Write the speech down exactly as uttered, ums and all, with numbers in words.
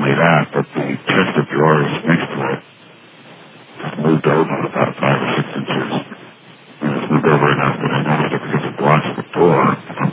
only that, but the chest of drawers next to it has moved over about five or six inches. And it's moved over enough that